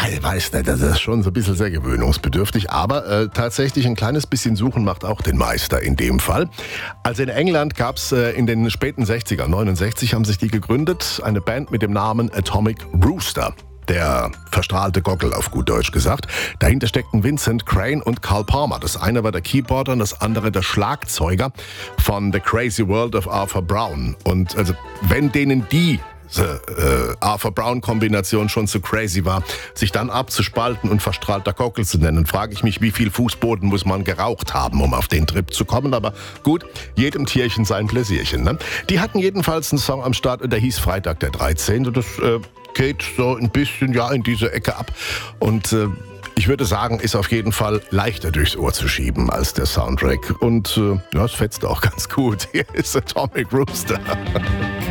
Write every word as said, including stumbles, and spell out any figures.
ich weiß nicht, das ist schon so ein bisschen sehr gewöhnungsbedürftig, aber äh, tatsächlich ein kleines bisschen Suchen macht auch den Meister in dem Fall. Also in England gab es äh, in den späten sechzigern, neunundsechzig haben sich die gegründet, eine Band mit dem Namen Atomic Rooster. Der verstrahlte Gockel, auf gut Deutsch gesagt. Dahinter steckten Vincent Crane und Carl Palmer. Das eine war der Keyboarder und das andere der Schlagzeuger von The Crazy World of Arthur Brown. Und also, wenn denen die äh, Arthur-Brown-Kombination schon zu crazy war, sich dann abzuspalten und verstrahlter Gockel zu nennen, frage ich mich, wie viel Fußboden muss man geraucht haben, um auf den Trip zu kommen. Aber gut, jedem Tierchen sein Pläsierchen. Ne? Die hatten jedenfalls einen Song am Start und der hieß Freitag der dreizehnte. Das äh, geht so ein bisschen ja in diese Ecke ab und äh, ich würde sagen, ist auf jeden Fall leichter durchs Ohr zu schieben als der Soundtrack und äh, ja, es fetzt auch ganz gut. Hier ist Atomic Rooster.